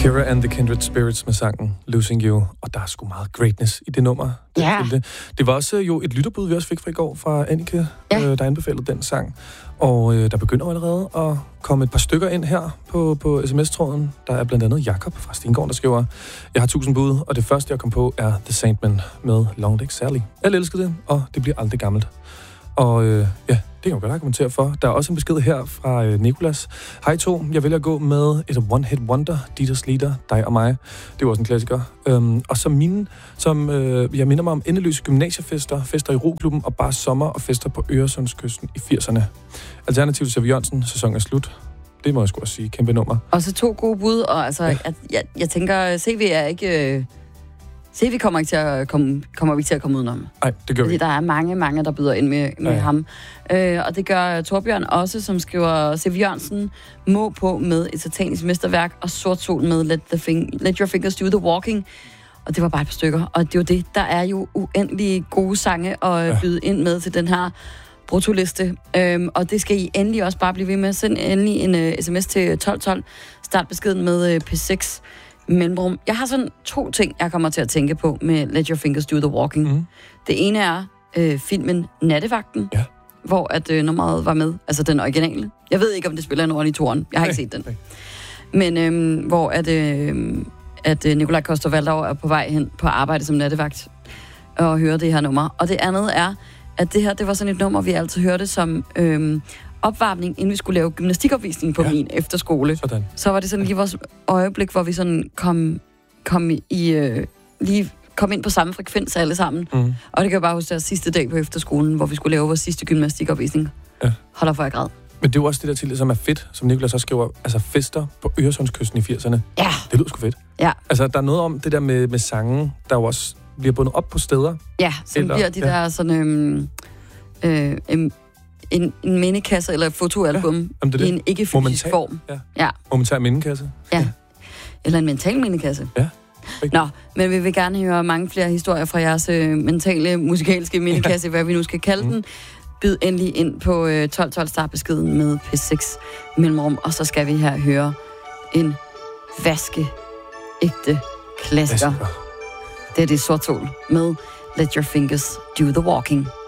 Kira and the Kindred Spirits med sangen Losing You, og der er sgu meget greatness i det nummer. Ja. Det var også jo et lytterbud, vi også fik fra i går fra Annika, der anbefalede den sang. Og der begynder allerede at komme et par stykker ind her på sms-tråden. Der er blandt andet Jakob fra Stengården, der skriver: Jeg har 1000 bud, og det første, jeg kom på, er The Sandman med Long Legs Sally. Jeg elsker det, og det bliver aldrig gammelt. Og det kan man godt argumentere for. Der er også en besked her fra Nicolas. Hej to, jeg vælger at gå med et one-hit wonder, Dieters Leader, dig og mig. Det er også en klassiker. Og jeg minder mig om endeløse gymnasiefester, fester i Roklubben og bare sommer og fester på Øresundskysten i 80'erne. Alternativt til Jørgensen, sæson er slut. Det må jeg sgu også sige, kæmpe nummer. Og så 2 gode bud, og altså, jeg tænker, CV er ikke... CV kommer vi ikke til at komme udenom. Nej, det gør vi. Fordi der er mange, der byder ind med ham. Og det gør Torbjørn også, som skriver: C.V. Jørgensen må på med et satanisk mesterværk, og Sort Sol med Let Your Fingers Do The Walking. Og det var bare et par stykker. Og det er jo det. Der er jo uendelige gode sange at byde ind med til den her bruttoliste. Og det skal I endelig også bare blive ved med. Send endelig en sms til 1212. Start beskeden med P6. Mellemrum. Jeg har sådan 2 ting, jeg kommer til at tænke på med Let Your Fingers Do The Walking. Mm. Det ene er filmen Nattevagten, hvor at nummeret var med, altså den originale. Jeg ved ikke, om det spiller en rolle i toren. Jeg har ikke set den. Men hvor at Nikolaj Coster-Waldau er på vej hen på arbejde som nattevagt og hører det her nummer. Og det andet er, at det her, det var sådan et nummer, vi altid hørte som... opvarmning, inden vi skulle lave gymnastikopvisning på min efterskole. Sådan. Så var det sådan lige vores øjeblik, hvor vi sådan kom ind på samme frekvens alle sammen. Mm. Og det kan jeg bare huske deres sidste dag på efterskolen, hvor vi skulle lave vores sidste gymnastikopvisning. Ja. Hold op for jeg græd. Men det er jo også det der til, som er fedt, som Nicolas også skriver, altså fester på Øresundskysten i 80'erne. Ja. Det lyder sgu fedt. Ja. Altså, der er noget om det der med sange, der jo også bliver bundet op på steder. Ja, som bliver de der sådan... En mindekasse eller et fotoalbum i en ikke-fysisk form. Ja. Momentær mindekasse. Ja. Eller en mental mindekasse. Ja. Nå, men vi vil gerne høre mange flere historier fra jeres mentale, musikalske mindekasse, hvad vi nu skal kalde den. Byd endelig ind på 1212 startbeskeden med P6 Mellemrum, og så skal vi her høre en vaskeægte klassiker. Det er det Sort Sol med Let Your Fingers Do The Walking.